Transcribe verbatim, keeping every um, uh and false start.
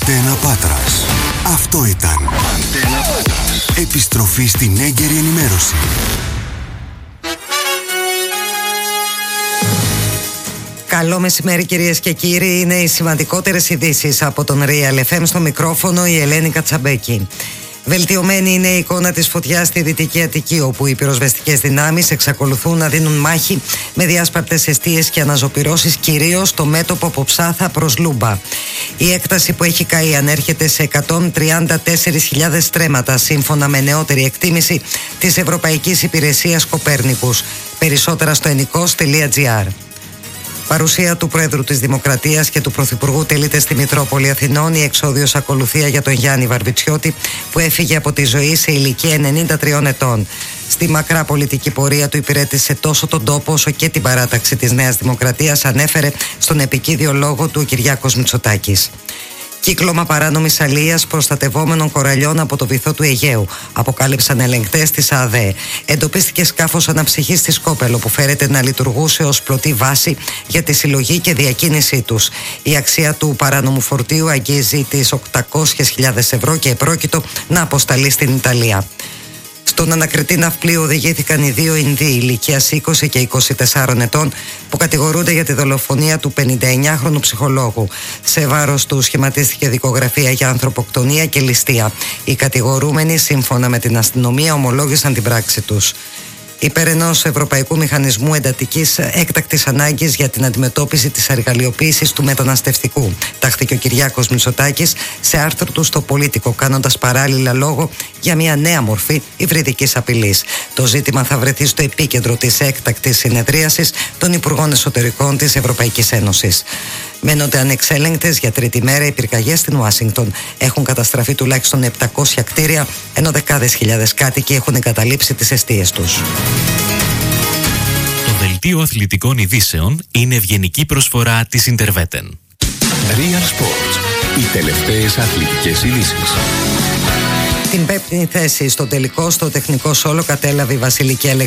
Αντένα Πάτρας. Αυτό ήταν Αντένα Πάτρας. Επιστροφή στην έγκαιρη ενημέρωση. Καλό μεσημέρι, κυρίες και κύριοι. Είναι οι σημαντικότερες ειδήσεις από τον Real εφ εμ. Στο μικρόφωνο η Ελένη Κατσαμπέκη. Βελτιωμένη είναι η εικόνα της φωτιάς στη Δυτική Αττική, όπου οι πυροσβεστικές δυνάμεις εξακολουθούν να δίνουν μάχη με διάσπαρτες εστίες και αναζωπυρώσεις, κυρίως στο μέτωπο από Ψάθα προς Λούμπα. Η έκταση που έχει καεί ανέρχεται σε εκατόν τριάντα τέσσερις χιλιάδες στρέμματα, σύμφωνα με νεότερη εκτίμηση της Ευρωπαϊκής Υπηρεσίας Κοπέρνικους. Περισσότερα στο ενικός τελεία τζι άρ. Παρουσία του Πρόεδρου της Δημοκρατίας και του Πρωθυπουργού τελείται στη Μητρόπολη Αθηνών η εξόδιος ακολουθία για τον Γιάννη Βαρβιτσιώτη, που έφυγε από τη ζωή σε ηλικία ενενήντα τριών ετών. Στη μακρά πολιτική πορεία του υπηρέτησε τόσο τον τόπο όσο και την παράταξη της Νέας Δημοκρατίας, ανέφερε στον επικίδιο λόγο του ο Κυριάκος Μητσοτάκης. Κύκλωμα παράνομης αλίας προστατευόμενων κοραλιών από το βυθό του Αιγαίου, αποκάλυψαν ελεγκτές της ΑΔΕ. Εντοπίστηκε σκάφος αναψυχής στη Σκόπελο που φέρεται να λειτουργούσε ως πλωτή βάση για τη συλλογή και διακίνησή τους. Η αξία του παράνομου φορτίου αγγίζει τις οκτακόσιες χιλιάδες ευρώ και επρόκειτο να αποσταλεί στην Ιταλία. Στον ανακριτή ναυπλίο οδηγήθηκαν οι δύο Ινδοί ηλικίας είκοσι και είκοσι τεσσάρων ετών που κατηγορούνται για τη δολοφονία του πενηνταεννιάχρονου ψυχολόγου. Σε βάρος του σχηματίστηκε δικογραφία για ανθρωποκτονία και ληστεία. Οι κατηγορούμενοι, σύμφωνα με την αστυνομία, ομολόγησαν την πράξη τους. Υπέρ ενός Ευρωπαϊκού Μηχανισμού Εντατικής Έκτακτης Ανάγκης για την αντιμετώπιση της αργαλειοποίησης του μεταναστευτικού, τάχθηκε ο Κυριάκος Μητσοτάκης σε άρθρο του στο Πολίτικο, κάνοντας παράλληλα λόγο για μια νέα μορφή υβριδικής απειλής. Το ζήτημα θα βρεθεί στο επίκεντρο της έκτακτης συνεδρίασης των Υπουργών Εσωτερικών της Ευρωπαϊκής Ένωσης. Μένονται ανεξέλεγκτες για τρίτη μέρα οι πυρκαγιές στην Ουάσιγκτον. Έχουν καταστραφεί τουλάχιστον επτακόσια κτίρια, ενώ δεκάδες χιλιάδες κάτοικοι έχουν εγκαταλείψει τις εστίες τους. Το δελτίο αθλητικών ειδήσεων είναι ευγενική προσφορά της Interveten. Real Sports. Οι τελευταίες αθλητικές ειδήσεις. Την πέμπτη θέση στο τελικό στο τεχνικό σόλο κατέλαβε η Βασιλική